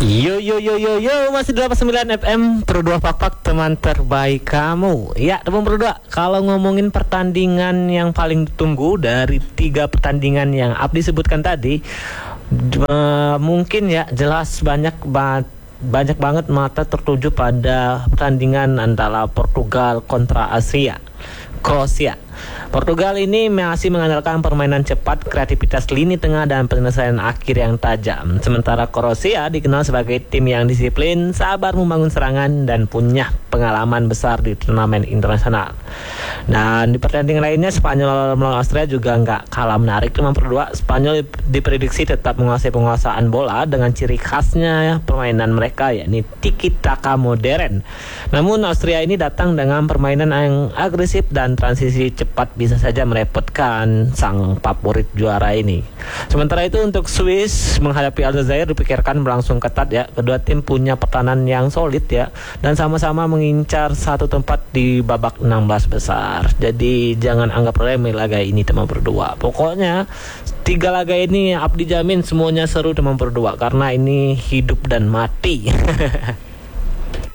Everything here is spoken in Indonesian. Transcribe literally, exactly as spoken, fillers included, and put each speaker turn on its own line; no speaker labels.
Yo yo yo yo yo, masih delapan puluh sembilan F M Pro dua Pak Pak, teman terbaik kamu. Ya, teman Pro dua, kalau ngomongin pertandingan yang paling ditunggu dari tiga pertandingan yang Abdi sebutkan tadi, uh, mungkin ya jelas banyak banget banyak banget mata tertuju pada pertandingan antara Portugal kontra Asia, Kroasia. Portugal ini masih mengandalkan permainan cepat, kreativitas lini tengah, dan penyelesaian akhir yang tajam. Sementara Kroasia dikenal sebagai tim yang disiplin, sabar membangun serangan, dan punya pengalaman besar di turnamen internasional. Dan di pertandingan lainnya, Spanyol melawan Austria juga nggak kalah menarik. Cuma berdua, Spanyol diprediksi tetap menguasai penguasaan bola dengan ciri khasnya permainan mereka, yakni tiki-taka modern. Namun Austria ini datang dengan permainan yang agresif dan transisi cepat, bisa saja merepotkan sang favorit juara ini. Sementara itu untuk Swiss menghadapi Aljazair dipikirkan berlangsung ketat ya. Kedua tim punya pertahanan yang solid ya, dan sama-sama mengincar satu tempat di babak enam belas besar. Jadi jangan anggap remeh laga ini teman berdua. Pokoknya tiga laga ini Abdi jamin semuanya seru teman berdua, karena ini hidup dan mati.